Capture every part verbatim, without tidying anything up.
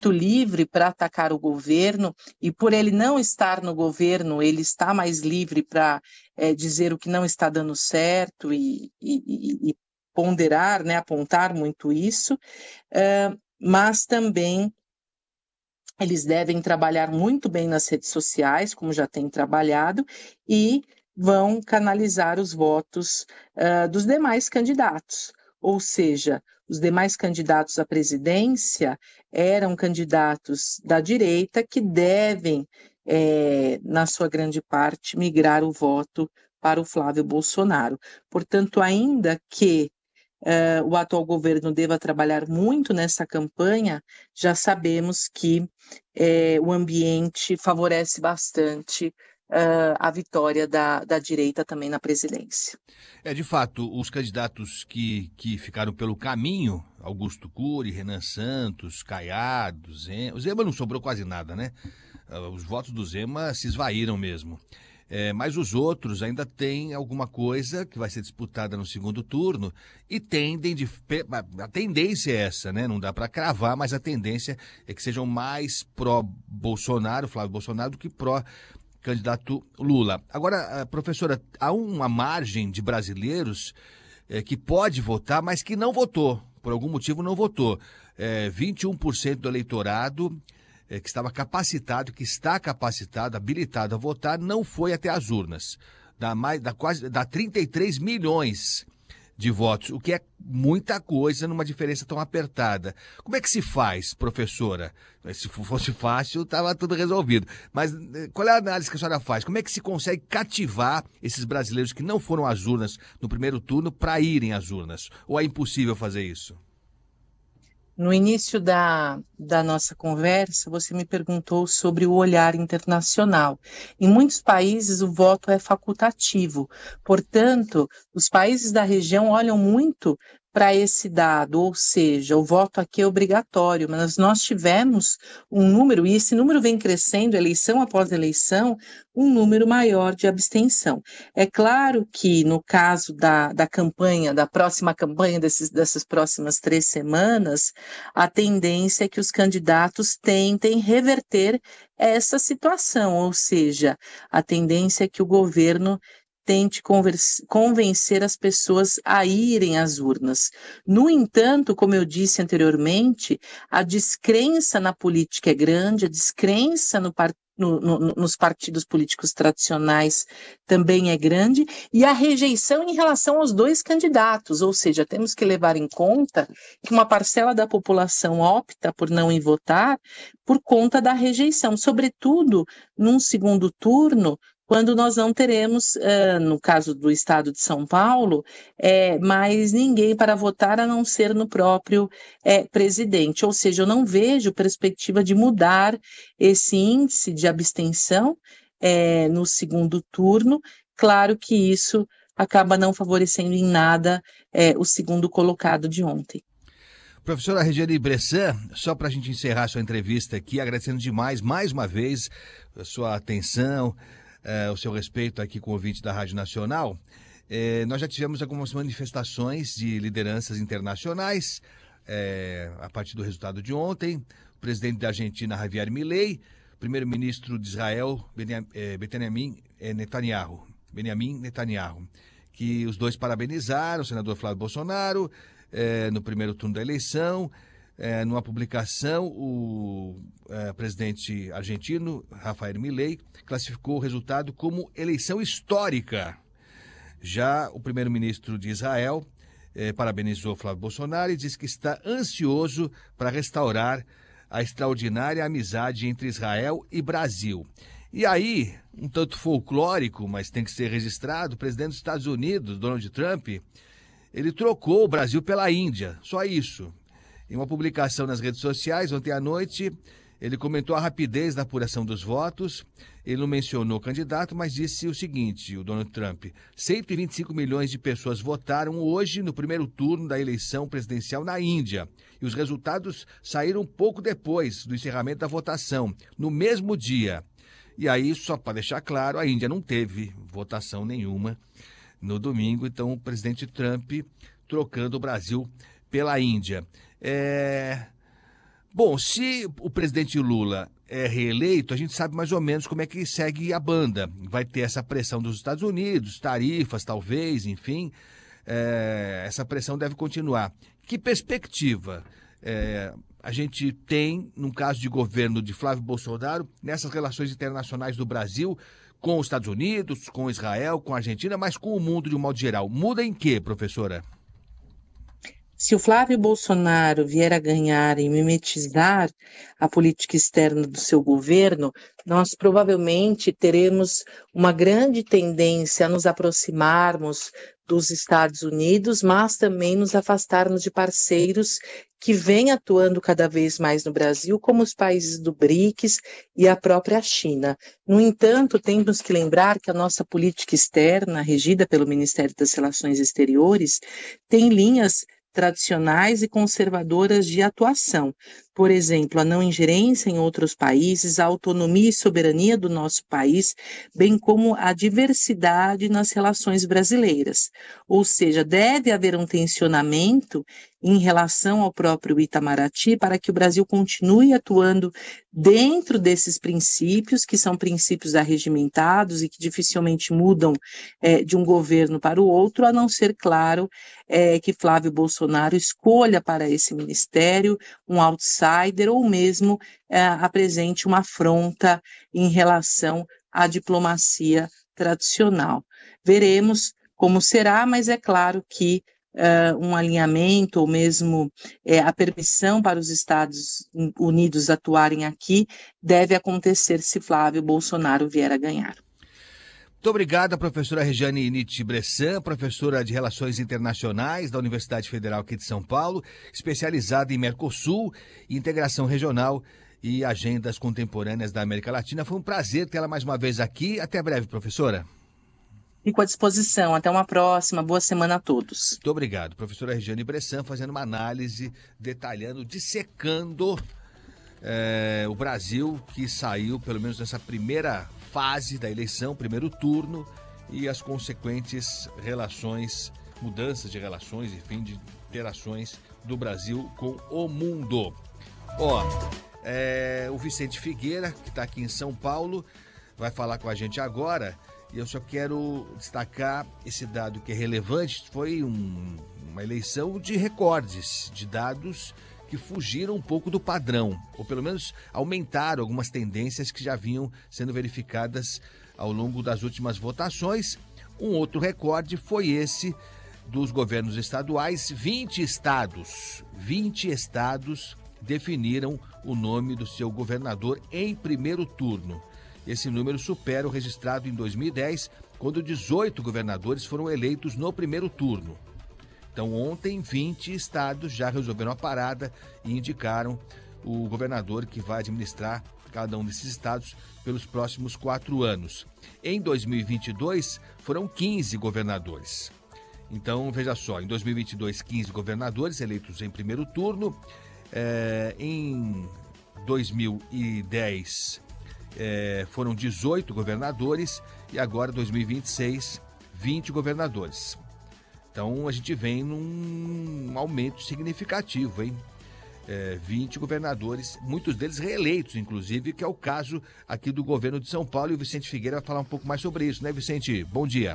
muito livre para atacar o governo, e por ele não estar no governo, ele está mais livre para é, dizer o que não está dando certo e, e, e ponderar, né, apontar muito isso, uh, mas também eles devem trabalhar muito bem nas redes sociais, como já têm trabalhado, e vão canalizar os votos uh, dos demais candidatos. Ou seja, os demais candidatos à presidência eram candidatos da direita que devem, é, na sua grande parte, migrar o voto para o Flávio Bolsonaro. Portanto, ainda que Uh, o atual governo deva trabalhar muito nessa campanha, já sabemos que eh, o ambiente favorece bastante uh, a vitória da, da direita também na presidência. É, de fato, os candidatos que, que ficaram pelo caminho, Augusto Cury, Renan Santos, Caiado, Zema, o Zema não sobrou quase nada, né? Os votos do Zema se esvaíram mesmo. É, mas os outros ainda têm alguma coisa que vai ser disputada no segundo turno e tendem de... A tendência é essa, né? Não dá para cravar, mas a tendência é que sejam mais pró-Bolsonaro, Flávio Bolsonaro, do que pró-candidato Lula. Agora, professora, há uma margem de brasileiros é, que pode votar, mas que não votou. Por algum motivo não votou. É, vinte e um por cento do eleitorado... que estava capacitado, que está capacitado, habilitado a votar, não foi até as urnas. Dá, mais, dá, quase, dá trinta e três milhões de votos, o que é muita coisa numa diferença tão apertada. Como é que se faz, professora? Se fosse fácil, estava tudo resolvido. Mas qual é a análise que a senhora faz? Como é que se consegue cativar esses brasileiros que não foram às urnas no primeiro turno para irem às urnas? Ou é impossível fazer isso? No início da, da nossa conversa, você me perguntou sobre o olhar internacional. Em muitos países, o voto é facultativo. Portanto, os países da região olham muito para esse dado, ou seja, o voto aqui é obrigatório, mas nós tivemos um número, e esse número vem crescendo, eleição após eleição, um número maior de abstenção. É claro que no caso da, da campanha, da próxima campanha desses, dessas próximas três semanas, a tendência é que os candidatos tentem reverter essa situação, ou seja, a tendência é que o governo tente convencer as pessoas a irem às urnas. No entanto, como eu disse anteriormente, a descrença na política é grande, a descrença no partido No, no, nos partidos políticos tradicionais também é grande, e a rejeição em relação aos dois candidatos, ou seja, temos que levar em conta que uma parcela da população opta por não ir votar por conta da rejeição, sobretudo num segundo turno, quando nós não teremos, uh, no caso do estado de São Paulo, é, mais ninguém para votar a não ser no próprio é, presidente. Ou seja, eu não vejo perspectiva de mudar esse índice de abstenção é, no segundo turno. Claro que isso acaba não favorecendo em nada é, o segundo colocado de ontem. Professora Regiane Bressan, só para a gente encerrar sua entrevista aqui, agradecendo demais, mais uma vez, a sua atenção, Uh, o seu respeito aqui com o ouvinte da Rádio Nacional. Uh, nós já tivemos algumas manifestações de lideranças internacionais uh, a partir do resultado de ontem. O presidente da Argentina, Javier Milei, primeiro-ministro de Israel, Benjamin Netanyahu, Benjamin Netanyahu, que os dois parabenizaram o senador Flávio Bolsonaro uh, no primeiro turno da eleição. É, numa publicação, o é, presidente argentino, Javier Milei, classificou o resultado como eleição histórica. Já o primeiro-ministro de Israel é, parabenizou Flávio Bolsonaro e disse que está ansioso para restaurar a extraordinária amizade entre Israel e Brasil. E aí, um tanto folclórico, mas tem que ser registrado, o presidente dos Estados Unidos, Donald Trump, ele trocou o Brasil pela Índia, só isso. Em uma publicação nas redes sociais, ontem à noite, ele comentou a rapidez da apuração dos votos. Ele não mencionou o candidato, mas disse o seguinte, o Donald Trump: cento e vinte e cinco milhões de pessoas votaram hoje no primeiro turno da eleição presidencial na Índia. E os resultados saíram pouco depois do encerramento da votação, no mesmo dia. E aí, só para deixar claro, a Índia não teve votação nenhuma no domingo. Então, o presidente Trump trocando o Brasil pela Índia. É... Bom, se o presidente Lula é reeleito, a gente sabe mais ou menos como é que segue a banda. Vai ter essa pressão dos Estados Unidos, tarifas talvez, enfim, é, essa pressão deve continuar. Que perspectiva é, a gente tem, no caso de governo de Flávio Bolsonaro, nessas relações internacionais do Brasil com os Estados Unidos, com Israel, com a Argentina, mas com o mundo de um modo geral? Muda em quê, professora? Se o Flávio Bolsonaro vier a ganhar e mimetizar a política externa do seu governo, nós provavelmente teremos uma grande tendência a nos aproximarmos dos Estados Unidos, mas também nos afastarmos de parceiros que vêm atuando cada vez mais no Brasil, como os países do BRICS e a própria China. No entanto, temos que lembrar que a nossa política externa, regida pelo Ministério das Relações Exteriores, tem linhas tradicionais e conservadoras de atuação. Por exemplo, a não ingerência em outros países, a autonomia e soberania do nosso país, bem como a diversidade nas relações brasileiras. Ou seja, deve haver um tensionamento em relação ao próprio Itamaraty para que o Brasil continue atuando dentro desses princípios, que são princípios arregimentados e que dificilmente mudam é, de um governo para o outro, a não ser, claro, é, que Flávio Bolsonaro escolha para esse ministério um outsider ou mesmo é, apresente uma afronta em relação à diplomacia tradicional. Veremos como será, mas é claro que Uh, um alinhamento ou mesmo é, a permissão para os Estados Unidos atuarem aqui deve acontecer se Flávio Bolsonaro vier a ganhar. Muito obrigado, professora Rejane Nit Bressan, professora de Relações Internacionais da Universidade Federal aqui de São Paulo, especializada em Mercosul, integração regional e agendas contemporâneas da América Latina. Foi um prazer tê-la mais uma vez aqui. Até breve, professora. Fico à disposição. Até uma próxima. Boa semana a todos. Muito obrigado. Professora Rejane Bressan fazendo uma análise, detalhando, dissecando é, o Brasil que saiu, pelo menos nessa primeira fase da eleição, primeiro turno, e as consequentes relações, mudanças de relações, enfim, de interações do Brasil com o mundo. Ó, é, o Vicente Figueira, que está aqui em São Paulo, vai falar com a gente agora. E eu só quero destacar esse dado que é relevante. Foi um, uma eleição de recordes, de dados que fugiram um pouco do padrão, ou pelo menos aumentaram algumas tendências que já vinham sendo verificadas ao longo das últimas votações. Um outro recorde foi esse dos governos estaduais. vinte estados, vinte estados definiram o nome do seu governador em primeiro turno. Esse número supera o registrado em dois mil e dez, quando dezoito governadores foram eleitos no primeiro turno. Então, ontem, vinte estados já resolveram a parada e indicaram o governador que vai administrar cada um desses estados pelos próximos quatro anos. Em dois mil e vinte e dois, foram quinze governadores. Então, veja só, em dois mil e vinte e dois, quinze governadores eleitos em primeiro turno. É, em dois mil e dez... É, foram dezoito governadores e agora, dois mil e vinte e seis, vinte governadores. Então, a gente vem num aumento significativo, hein? É, vinte governadores, muitos deles reeleitos, inclusive, que é o caso aqui do governo de São Paulo. E o Vicente Figueira vai falar um pouco mais sobre isso, né, Vicente? Bom dia.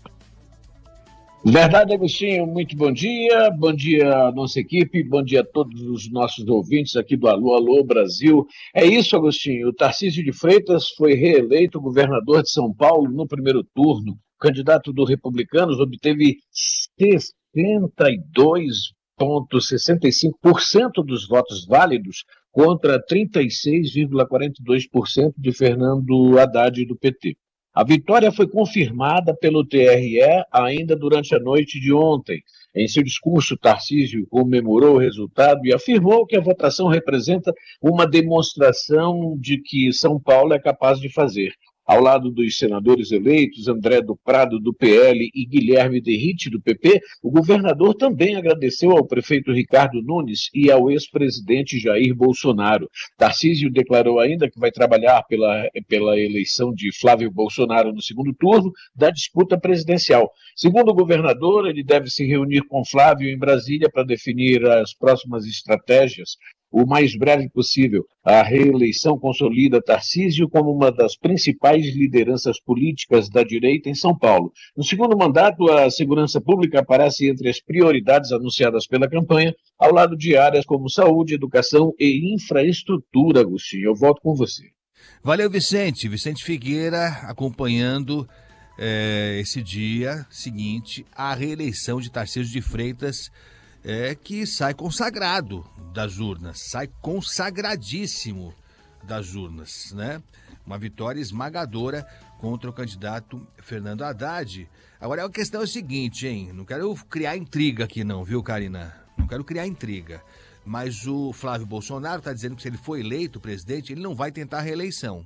Verdade, Agostinho, muito bom dia, bom dia à nossa equipe, bom dia a todos os nossos ouvintes aqui do Alô, Alô Brasil. É isso, Agostinho, o Tarcísio de Freitas foi reeleito governador de São Paulo no primeiro turno. O candidato do Republicanos obteve sessenta e dois vírgula sessenta e cinco por cento dos votos válidos contra trinta e seis vírgula quarenta e dois por cento de Fernando Haddad do P T. A vitória foi confirmada pelo T R E ainda durante a noite de ontem. Em seu discurso, Tarcísio comemorou o resultado e afirmou que a votação representa uma demonstração de que São Paulo é capaz de fazer. Ao lado dos senadores eleitos, André do Prado, do P L, e Guilherme Derrite, do P P, o governador também agradeceu ao prefeito Ricardo Nunes e ao ex-presidente Jair Bolsonaro. Tarcísio declarou ainda que vai trabalhar pela, pela eleição de Flávio Bolsonaro no segundo turno da disputa presidencial. Segundo o governador, ele deve se reunir com Flávio em Brasília para definir as próximas estratégias o mais breve possível. A reeleição consolida Tarcísio como uma das principais lideranças políticas da direita em São Paulo. No segundo mandato, a segurança pública aparece entre as prioridades anunciadas pela campanha, ao lado de áreas como saúde, educação e infraestrutura, Agostinho. Eu volto com você. Valeu, Vicente. Vicente Figueira acompanhando é, esse dia seguinte à reeleição de Tarcísio de Freitas, é, que sai consagrado das urnas, sai consagradíssimo das urnas, né? Uma vitória esmagadora contra o candidato Fernando Haddad. Agora a questão é a seguinte, hein? Não quero criar intriga aqui não, viu, Karina? Não quero criar intriga. Mas o Flávio Bolsonaro está dizendo que se ele for eleito presidente, ele não vai tentar a reeleição.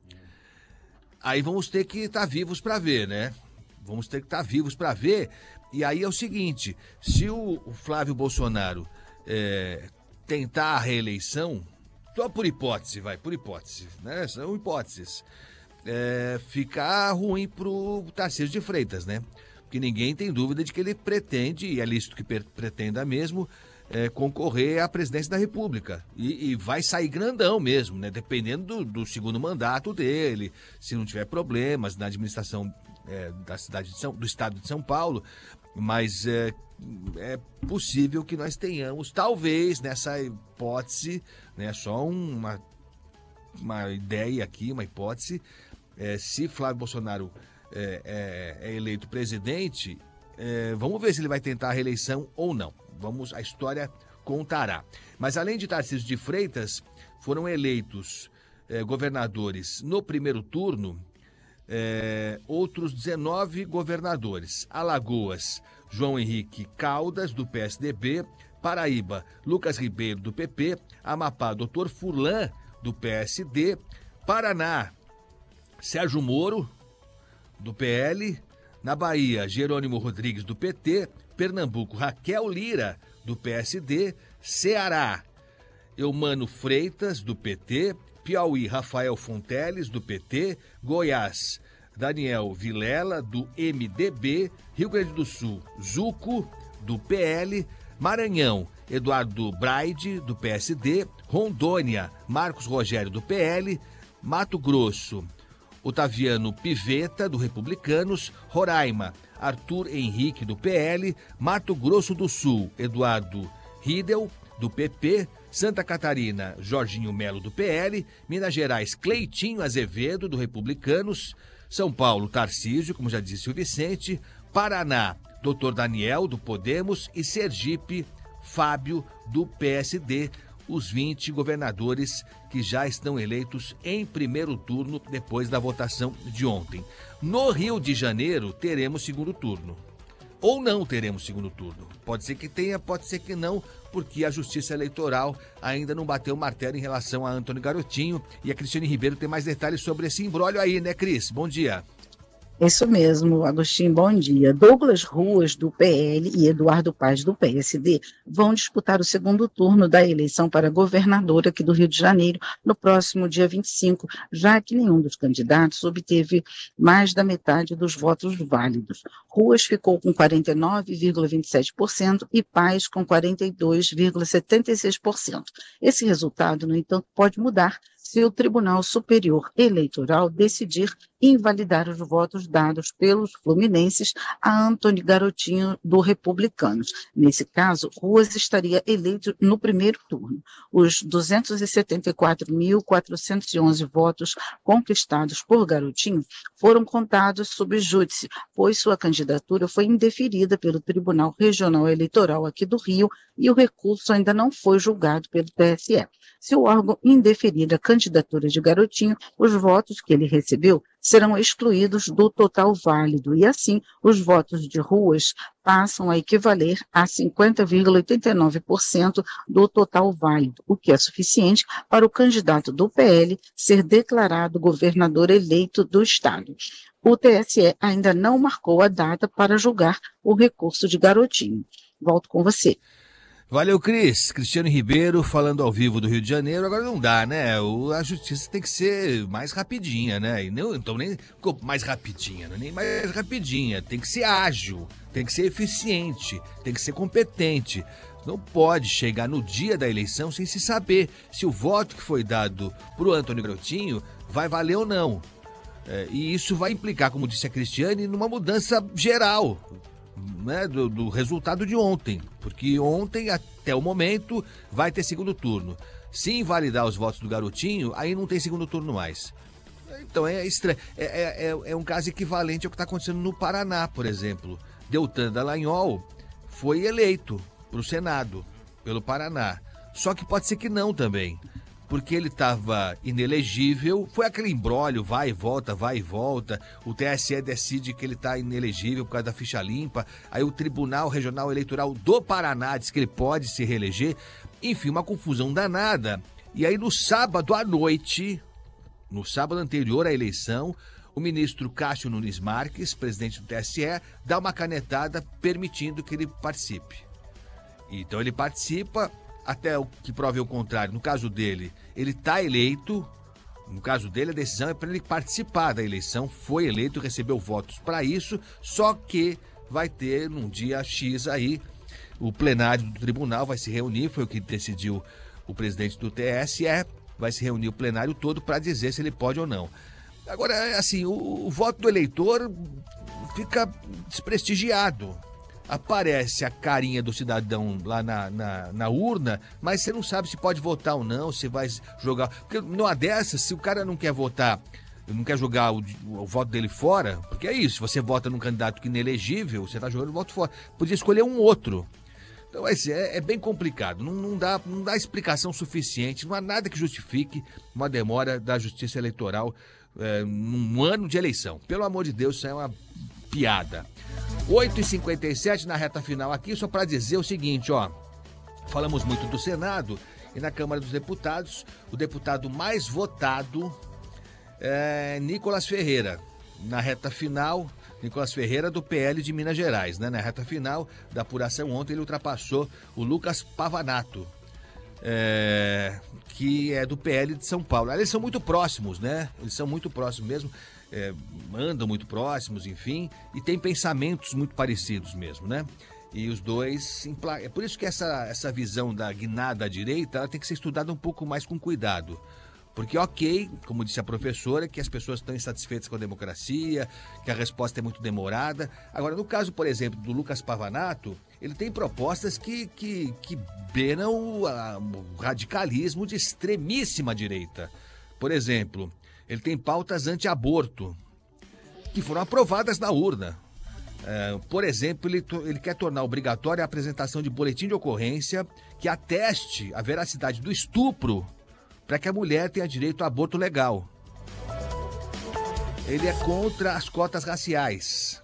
Aí vamos ter que estar vivos para ver, né? Vamos ter que estar vivos para ver. E aí é o seguinte, se o Flávio Bolsonaro é, tentar a reeleição, só por hipótese, vai, por hipótese, né? São hipóteses. É, ficar ruim pro Tarcísio de Freitas, né? Porque ninguém tem dúvida de que ele pretende, e é lícito que pretenda mesmo, É, concorrer à presidência da República. E, e vai sair grandão mesmo, né? Dependendo do, do segundo mandato dele, se não tiver problemas na administração é, da cidade de São, do estado de São Paulo. Mas é, é possível que nós tenhamos, talvez, nessa hipótese, né? Só uma, uma ideia aqui, uma hipótese, é, se Flávio Bolsonaro é, é, é eleito presidente, é, vamos ver se ele vai tentar a reeleição ou não. Vamos, a história contará. Mas além de Tarcísio de Freitas, foram eleitos eh, governadores no primeiro turno, eh, outros dezenove governadores. Alagoas, João Henrique Caldas, do P S D B. Paraíba, Lucas Ribeiro, do P P. Amapá, doutor Furlan, do P S D. Paraná, Sérgio Moro, do P L. Na Bahia, Jerônimo Rodrigues, do P T. Pernambuco, Raquel Lira, do P S D. Ceará, Eumano Freitas, do P T. Piauí, Rafael Fonteles, do P T. Goiás, Daniel Vilela, do M D B. Rio Grande do Sul, Zuco, do P L. Maranhão, Eduardo Braide, do P S D. Rondônia, Marcos Rogério, do P L. Mato Grosso, Otaviano Piveta, do Republicanos. Roraima, Arthur Henrique, do P L. Mato Grosso do Sul, Eduardo Riedel, do P P. Santa Catarina, Jorginho Melo, do P L. Minas Gerais, Cleitinho Azevedo, do Republicanos. São Paulo, Tarcísio, como já disse o Vicente. Paraná, doutor Daniel, do Podemos. E Sergipe, Fábio, do P S D. Os vinte governadores que já estão eleitos em primeiro turno depois da votação de ontem. No Rio de Janeiro, teremos segundo turno. Ou não teremos segundo turno. Pode ser que tenha, pode ser que não, porque a Justiça Eleitoral ainda não bateu o martelo em relação a Antônio Garotinho. E a Cristiane Ribeiro tem mais detalhes sobre esse imbróglio aí, né, Cris? Bom dia. Isso mesmo, Agostinho, bom dia. Douglas Ruas, do P L, e Eduardo Paz, do P S D, vão disputar o segundo turno da eleição para governador aqui do Rio de Janeiro no próximo dia vinte e cinco, já que nenhum dos candidatos obteve mais da metade dos votos válidos. Ruas ficou com quarenta e nove vírgula vinte e sete por cento e Paz com quarenta e dois vírgula setenta e seis por cento. Esse resultado, no entanto, pode mudar se o Tribunal Superior Eleitoral decidir invalidar os votos dados pelos fluminenses a Antônio Garotinho, do Republicanos. Nesse caso, Ruas estaria eleito no primeiro turno. Os duzentos e setenta e quatro mil quatrocentos e onze votos conquistados por Garotinho foram contados sob júdice, pois sua candidatura foi indeferida pelo Tribunal Regional Eleitoral aqui do Rio e o recurso ainda não foi julgado pelo T S E. Se o órgão indeferir a candidatura de Garotinho, os votos que ele recebeu serão excluídos do total válido e, assim, os votos de Ruas passam a equivaler a cinquenta vírgula oitenta e nove por cento do total válido, o que é suficiente para o candidato do P L ser declarado governador eleito do Estado. O T S E ainda não marcou a data para julgar o recurso de Garotinho. Volto com você. Valeu, Cris. Cristiane Ribeiro falando ao vivo do Rio de Janeiro. Agora não dá, né? O, a justiça tem que ser mais rapidinha, né? E não, então nem mais rapidinha, não é nem mais rapidinha. Tem que ser ágil, tem que ser eficiente, tem que ser competente. Não pode chegar no dia da eleição sem se saber se o voto que foi dado para o Antônio Garotinho vai valer ou não. É, e isso vai implicar, como disse a Cristiane, numa mudança geral, né, do, do resultado de ontem. Porque ontem, até o momento, vai ter segundo turno. Se invalidar os votos do Garotinho, aí não tem segundo turno mais. Então é estranho. É, é, é um caso equivalente ao que está acontecendo no Paraná, por exemplo. Deltan Dallagnol foi eleito para o Senado, pelo Paraná. Só que pode ser que não também, porque ele estava inelegível, foi aquele imbróglio, vai e volta, vai e volta, o T S E decide que ele está inelegível por causa da ficha limpa, aí o Tribunal Regional Eleitoral do Paraná diz que ele pode se reeleger, enfim, uma confusão danada. E aí no sábado à noite, no sábado anterior à eleição, o ministro Cássio Nunes Marques, presidente do T S E, dá uma canetada permitindo que ele participe. Então ele participa, até o que prove o contrário. No caso dele, ele está eleito. No caso dele, a decisão é para ele participar da eleição. Foi eleito, recebeu votos para isso. Só que vai ter, num dia X aí, o plenário do tribunal vai se reunir. Foi o que decidiu o presidente do T S E. Vai se reunir o plenário todo para dizer se ele pode ou não. Agora, assim, o, o voto do eleitor fica desprestigiado. Aparece a carinha do cidadão lá na, na, na urna, mas você não sabe se pode votar ou não, se vai jogar. Porque numa dessas, se o cara não quer votar, não quer jogar o, o voto dele fora, porque é isso, se você vota num candidato que é inelegível, você está jogando o voto fora. Podia escolher um outro. Então assim, é, é bem complicado, não, não, dá, não dá explicação suficiente, não há nada que justifique uma demora da Justiça Eleitoral é, num ano de eleição. Pelo amor de Deus, isso é uma piada. oito e cinquenta e sete na reta final aqui, só para dizer o seguinte, ó. Falamos muito do Senado e na Câmara dos Deputados, o deputado mais votado é Nicolas Ferreira. Na reta final, Nicolas Ferreira do P L de Minas Gerais, né? Na reta final da apuração ontem ele ultrapassou o Lucas Pavanato, é, que é do P L de São Paulo. Eles são muito próximos, né? Eles são muito próximos mesmo. É, andam muito próximos, enfim, e tem pensamentos muito parecidos mesmo, né? E os dois... É por isso que essa, essa visão da guinada à direita, ela tem que ser estudada um pouco mais com cuidado. Porque, ok, como disse a professora, que as pessoas estão insatisfeitas com a democracia, que a resposta é muito demorada. Agora, no caso, por exemplo, do Lucas Pavanato, ele tem propostas que, que, que beiram o, a, o radicalismo de extremíssima direita. Por exemplo... Ele tem pautas anti-aborto, que foram aprovadas na urna. É, por exemplo, ele, ele quer tornar obrigatória a apresentação de boletim de ocorrência que ateste a veracidade do estupro para que a mulher tenha direito a aborto legal. Ele é contra as cotas raciais.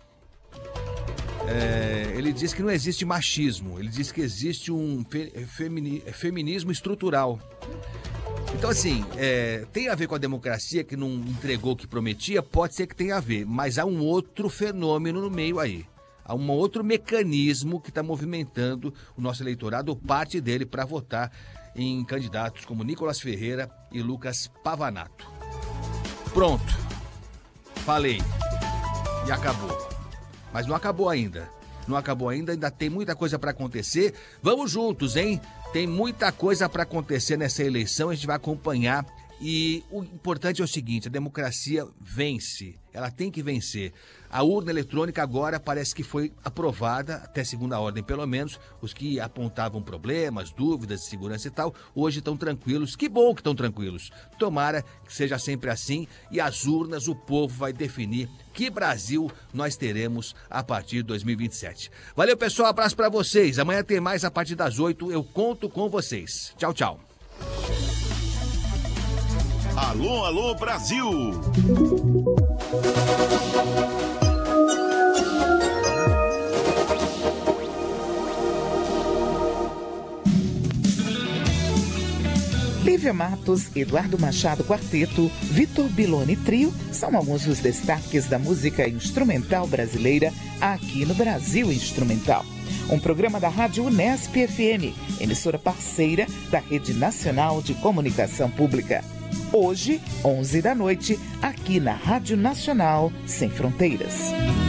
É, ele diz que não existe machismo, ele diz que existe um fe, femini, feminismo estrutural. Então, assim, é, tem a ver com a democracia que não entregou o que prometia? Pode ser que tenha a ver, mas há um outro fenômeno no meio aí. Há um outro mecanismo que está movimentando o nosso eleitorado, ou parte dele, para votar em candidatos como Nicolas Ferreira e Lucas Pavanato. Pronto. Falei. E acabou. Mas não acabou ainda. Não acabou ainda, ainda tem muita coisa para acontecer. Vamos juntos, hein? Tem muita coisa para acontecer nessa eleição, a gente vai acompanhar. E o importante é o seguinte, a democracia vence, ela tem que vencer. A urna eletrônica agora parece que foi aprovada, até segunda ordem pelo menos. Os que apontavam problemas, dúvidas de segurança e tal, hoje estão tranquilos. Que bom que estão tranquilos. Tomara que seja sempre assim e as urnas, o povo vai definir que Brasil nós teremos a partir de dois mil e vinte e sete. Valeu, pessoal, abraço para vocês. Amanhã tem mais a partir das oito, eu conto com vocês. Tchau, tchau. Alô, alô, Brasil! Lívia Matos, Eduardo Machado Quarteto, Vitor Biloni Trio são alguns dos destaques da música instrumental brasileira aqui no Brasil Instrumental. Um programa da Rádio Unesp F M, emissora parceira da Rede Nacional de Comunicação Pública. Hoje, onze da noite, aqui na Rádio Nacional Sem Fronteiras.